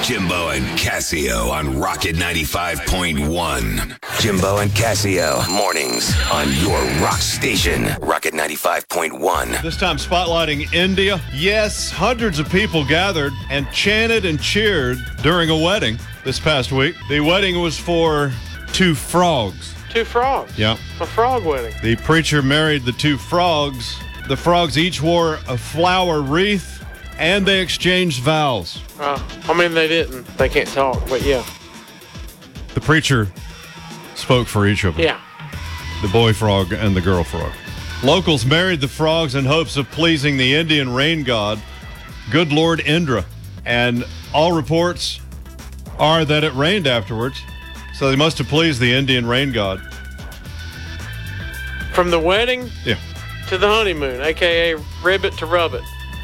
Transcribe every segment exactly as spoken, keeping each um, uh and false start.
Jimbo and Casio on Rocket ninety-five point one. Jimbo and Casio, mornings on your rock station, Rocket ninety-five point one. This time spotlighting India. Yes, hundreds of people gathered and chanted and cheered during a wedding this past week. The wedding was for two frogs. Two frogs? Yeah. A frog wedding. The preacher married the two frogs. The frogs each wore a flower wreath, and they exchanged vows. Uh, I mean, they didn't. They can't talk, but yeah. The preacher spoke for each of them. Yeah. The boy frog and the girl frog. Locals married the frogs in hopes of pleasing the Indian rain god, good Lord Indra. And all reports are that it rained afterwards, so they must have pleased the Indian rain god. From the wedding Yeah. to the honeymoon, a k a ribbit to rubbit.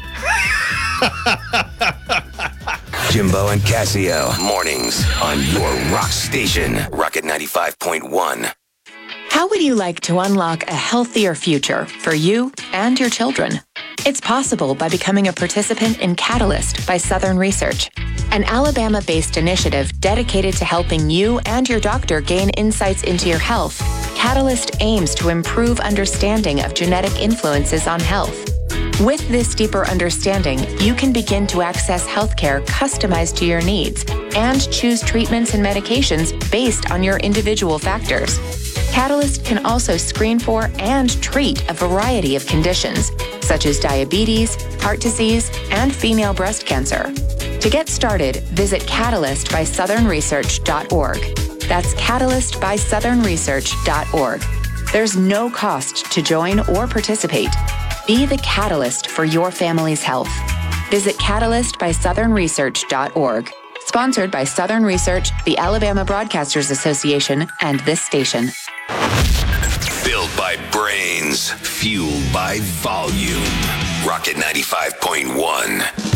Jimbo and Casio, mornings on your rock station, Rocket ninety-five point one. How would you like to unlock a healthier future for you and your children? It's possible by becoming a participant in Catalyst by Southern Research, an Alabama-based initiative dedicated to helping you and your doctor gain insights into your health. Catalyst aims to improve understanding of genetic influences on health. With this deeper understanding, you can begin to access healthcare customized to your needs and choose treatments and medications based on your individual factors. Catalyst can also screen for and treat a variety of conditions, such as diabetes, heart disease, and female breast cancer. To get started, visit catalyst by southern research dot org. That's catalyst by southern research dot org. There's no cost to join or participate. Be the catalyst for your family's health. Visit catalyst by southern research dot org. Sponsored by Southern Research, the Alabama Broadcasters Association, and this station. Built by brains, fueled by volume. Rocket ninety-five point one.